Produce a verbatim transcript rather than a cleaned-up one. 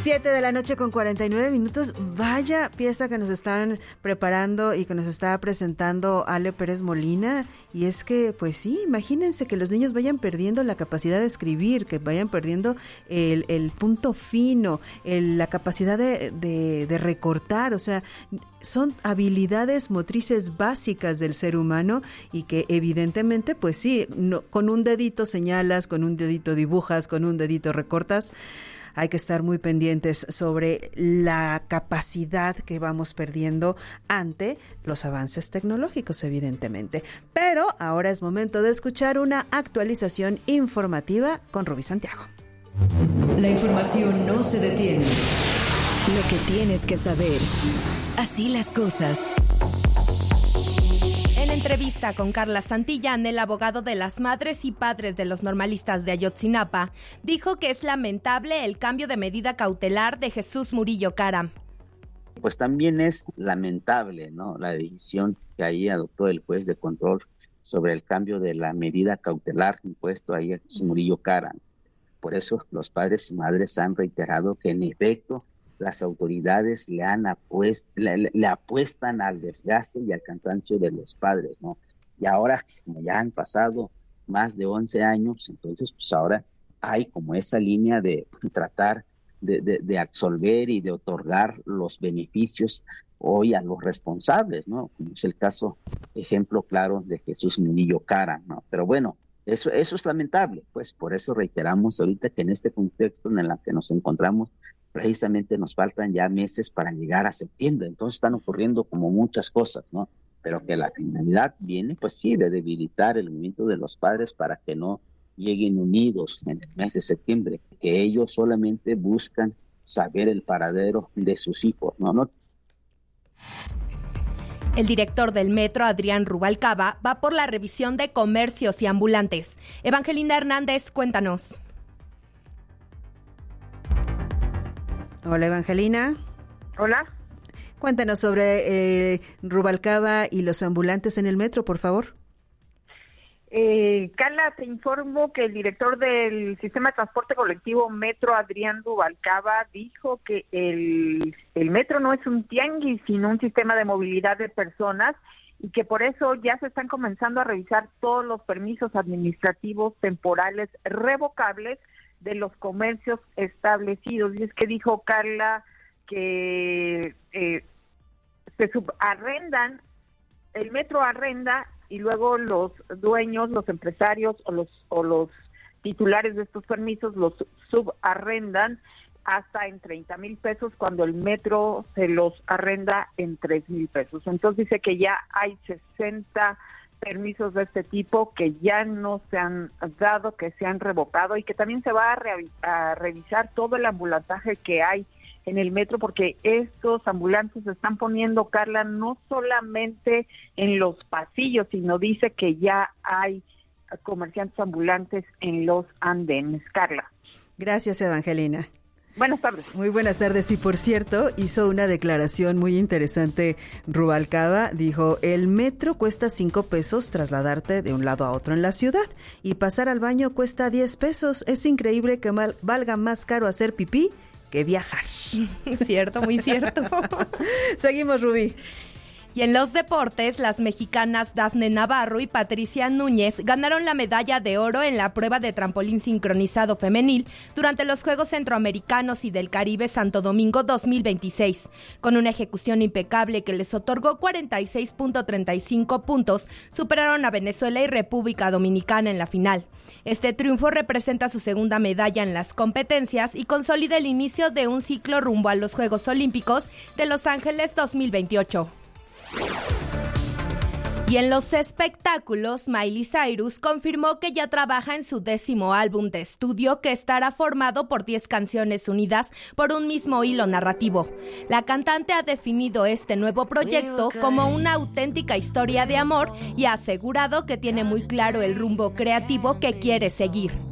Siete de la noche con cuarenta y nueve minutos. Vaya pieza que nos están preparando y que nos está presentando Ale Pérez Molina. Y es que, pues sí, imagínense que los niños vayan perdiendo la capacidad de escribir, que vayan perdiendo el, el punto fino, el, la capacidad de, de, de recortar. O sea, son habilidades motrices básicas del ser humano y que evidentemente, pues sí, no, con un dedito señalas, con un dedito dibujas, con un dedito recortas. Hay que estar muy pendientes sobre la capacidad que vamos perdiendo ante los avances tecnológicos, evidentemente. Pero ahora es momento de escuchar una actualización informativa con Rubí Santiago. La información no se detiene. Lo que tienes que saber. Así las cosas. En entrevista con Carla Santillán, el abogado de las madres y padres de los normalistas de Ayotzinapa, dijo que es lamentable el cambio de medida cautelar de Jesús Murillo Caram. Pues también es lamentable, ¿no?, la decisión que ahí adoptó el juez de control sobre el cambio de la medida cautelar impuesto ahí a Jesús Murillo Caram. Por eso los padres y madres han reiterado que en efecto las autoridades le han apuest, le, le apuestan al desgaste y al cansancio de los padres, ¿no? Y ahora, como ya han pasado más de once años, entonces pues ahora hay como esa línea de tratar de, de, de absolver y de otorgar los beneficios hoy a los responsables, ¿no? Como es el caso, ejemplo claro de Jesús Murillo Caram, ¿no? Pero bueno, eso, eso es lamentable, pues por eso reiteramos ahorita que en este contexto en el que nos encontramos, precisamente nos faltan ya meses para llegar a septiembre, entonces están ocurriendo como muchas cosas, ¿no? Pero que la finalidad viene, pues sí, de debilitar el movimiento de los padres para que no lleguen unidos en el mes de septiembre, que ellos solamente buscan saber el paradero de sus hijos, ¿no? no El director del metro, Adrián Rubalcaba, va por la revisión de comercios y ambulantes. Evangelina Hernández, cuéntanos. Hola, Evangelina. Hola. Cuéntanos sobre eh, Rubalcaba y los ambulantes en el metro, por favor. Eh, Carla, te informo que el director del Sistema de Transporte Colectivo Metro, Adrián Rubalcaba, dijo que el, el metro no es un tianguis, sino un sistema de movilidad de personas y que por eso ya se están comenzando a revisar todos los permisos administrativos temporales revocables de los comercios establecidos. Y es que dijo Carla que eh, se subarrendan, el metro arrenda y luego los dueños, los empresarios o los o los titulares de estos permisos los subarrendan hasta en treinta mil pesos cuando el metro se los arrenda en tres mil pesos. Entonces dice que ya hay sesenta permisos de este tipo que ya no se han dado, que se han revocado y que también se va a, re- a revisar todo el ambulantaje que hay en el metro, porque estos ambulantes se están poniendo, Carla, no solamente en los pasillos, sino dice que ya hay comerciantes ambulantes en los andenes. Carla. Gracias, Evangelina. Buenas tardes. Muy buenas tardes. Y por cierto, hizo una declaración muy interesante Rubalcaba. Dijo, el metro cuesta cinco pesos trasladarte de un lado a otro en la ciudad y pasar al baño cuesta diez pesos. Es increíble que mal, valga más caro hacer pipí que viajar. Cierto, muy cierto. Seguimos, Rubí. Y en los deportes, las mexicanas Dafne Navarro y Patricia Núñez ganaron la medalla de oro en la prueba de trampolín sincronizado femenil durante los Juegos Centroamericanos y del Caribe Santo Domingo dos mil veintiséis. Con una ejecución impecable que les otorgó cuarenta y seis punto treinta y cinco puntos, superaron a Venezuela y República Dominicana en la final. Este triunfo representa su segunda medalla en las competencias y consolida el inicio de un ciclo rumbo a los Juegos Olímpicos de Los Ángeles dos mil veintiocho. Y en los espectáculos, Miley Cyrus confirmó que ya trabaja en su décimo álbum de estudio, que estará formado por diez canciones unidas por un mismo hilo narrativo. La cantante ha definido este nuevo proyecto como una auténtica historia de amor y ha asegurado que tiene muy claro el rumbo creativo que quiere seguir.